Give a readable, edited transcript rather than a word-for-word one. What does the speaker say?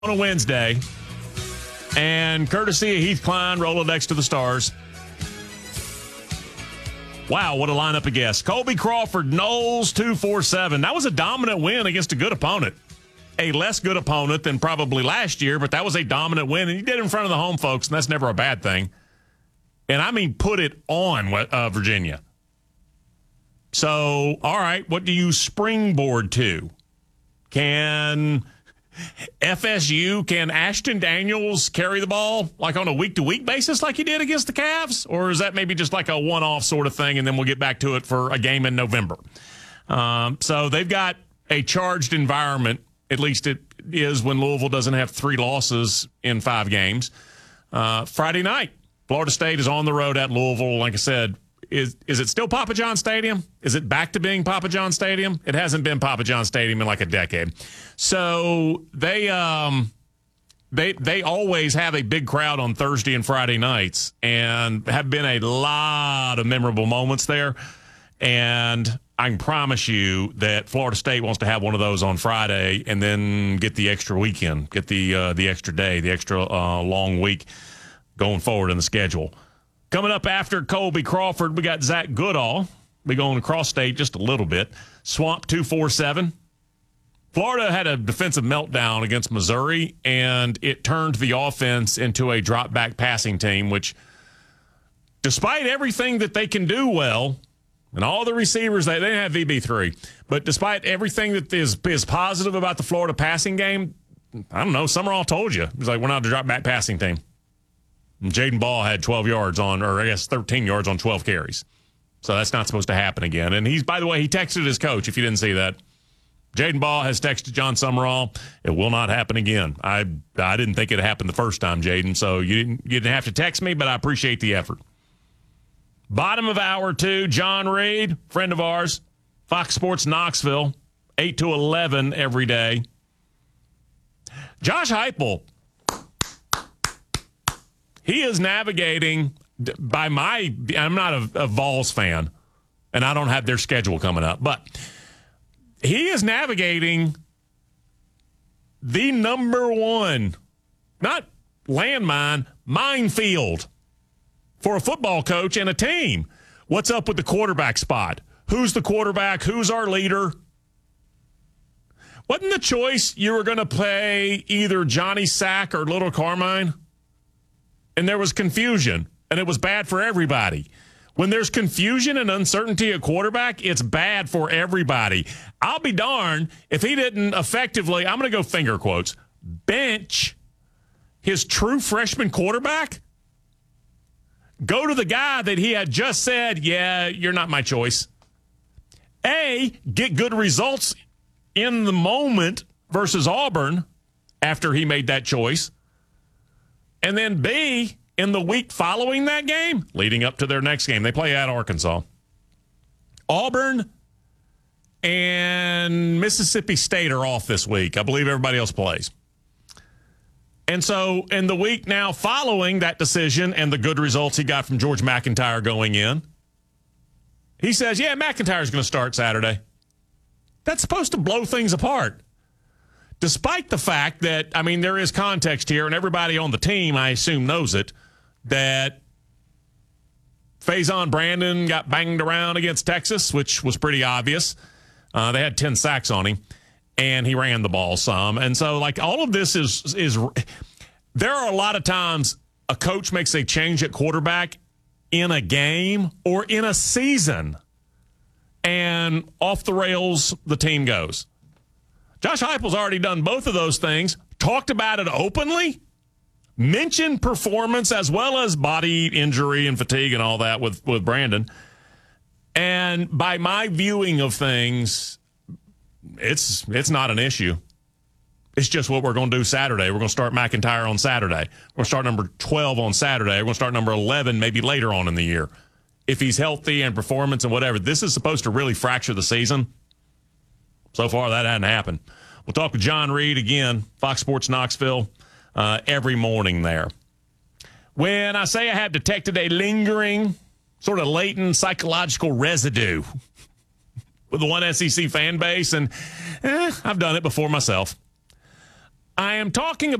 On a Wednesday, and courtesy of Heath Klein, Rolodex to the Stars. Wow, what a lineup of guests. Colby Crawford, Knowles, 247. That was a dominant win against a good opponent. A less good opponent than probably last year, but that was a dominant win, and he did it in front of the home folks, and that's never a bad thing. And I mean, put it on Virginia. So, all right, what do you springboard to? Can Ashton Daniels carry the ball like on a week-to-week basis like he did against the Cavs? Or is that maybe just like a one-off sort of thing, and then we'll get back to it for a game in November? So they've got a charged environment, at least it is when Louisville doesn't have 3 losses in 5 games. Friday night, Florida State is on the road at Louisville. Like I said, is it still Papa John Stadium? Is it back to being Papa John Stadium? It hasn't been Papa John Stadium in like a decade. So they always have a big crowd on Thursday and Friday nights, and have been a lot of memorable moments there. And I can promise you that Florida State wants to have one of those on Friday, and then get the extra weekend, get the extra day, the extra long week going forward in the schedule. Coming up after Colby Crawford, we got Zach Goodall. We going across state just a little bit. Swamp 247. Florida had a defensive meltdown against Missouri, and it turned the offense into a drop-back passing team, which, despite everything that they can do well, and all the receivers, they didn't have VB3, but despite everything that is positive about the Florida passing game, I don't know, Summerall told you. It was like, we're not a drop-back passing team. And Jaden Ball had 12 yards on, or I guess 13 yards on 12 carries. So that's not supposed to happen again. And he texted his coach, if you didn't see that. Jaden Ball has texted John Summerall, it will not happen again. I didn't think it happened the first time, Jaden, so you didn't have to text me, but I appreciate the effort. Bottom of hour 2, John Reed, friend of ours, Fox Sports Knoxville, 8 to 11 every day. Josh Heupel, he is navigating I'm not a Vols fan, and I don't have their schedule coming up, but he is navigating the number one, not landmine, minefield for a football coach and a team. What's up with the quarterback spot? Who's the quarterback? Who's our leader? Wasn't the choice you were going to play either Johnny Sack or Little Carmine? And there was confusion, and it was bad for everybody. When there's confusion and uncertainty at quarterback, it's bad for everybody. I'll be darned if he didn't effectively, I'm going to go finger quotes, bench his true freshman quarterback. Go to the guy that he had just said, yeah, you're not my choice. A, get good results in the moment versus Auburn after he made that choice. And then B, in the week following that game, leading up to their next game, they play at Arkansas. Auburn and Mississippi State are off this week. I believe everybody else plays. And so in the week now following that decision and the good results he got from George McIntyre going in, he says, yeah, McIntyre's going to start Saturday. That's supposed to blow things apart. Despite the fact that, I mean, there is context here, and everybody on the team, I assume, knows it, that Faison Brandon got banged around against Texas, which was pretty obvious. They had 10 sacks on him, and he ran the ball some. And so, like, all of this is there are a lot of times a coach makes a change at quarterback in a game or in a season, and off the rails the team goes. Josh Heupel's already done both of those things, talked about it openly, mentioned performance as well as body injury and fatigue and all that with Brandon. And by my viewing of things, it's not an issue. It's just what we're going to do Saturday. We're going to start McIntyre on Saturday. We're going to start number 12 on Saturday. We're going to start number 11 maybe later on in the year. If he's healthy and performance and whatever, this is supposed to really fracture the season. So far, that hasn't happened. We'll talk with John Reed again, Fox Sports Knoxville, every morning there. When I say I have detected a lingering, sort of latent psychological residue with the one SEC fan base, and I've done it before myself. I am talking